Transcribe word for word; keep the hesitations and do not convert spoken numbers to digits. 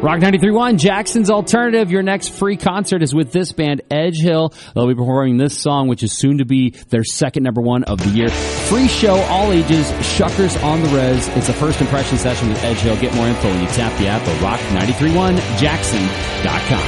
Rock ninety-three point one, Jackson's Alternative. Your next free concert is with this band, Edge Hill. They'll be performing this song, which is soon to be their second number one of the year. Free show, all ages, Shuckers on the Res. It's a first impression session with Edge Hill. Get more info when you tap the app at rock nine three one jackson dot com.